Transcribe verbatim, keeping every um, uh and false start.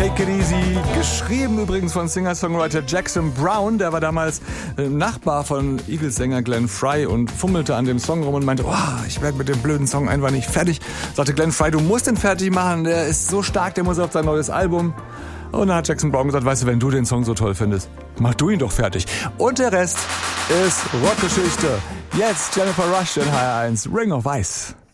Take It Easy, geschrieben übrigens von Singer-Songwriter Jackson Browne, der war damals äh, Nachbar von Eagles-Sänger Glenn Frey und fummelte an dem Song rum und meinte, oh, ich werde mit dem blöden Song einfach nicht fertig. Sagte Glenn Frey, du musst den fertig machen, der ist so stark, der muss auf sein neues Album. Und dann hat Jackson Browne gesagt, weißt du, wenn du den Song so toll findest, mach du ihn doch fertig. Und der Rest ist Rockgeschichte. Jetzt Jennifer Rush in H R eins, Ring of Ice.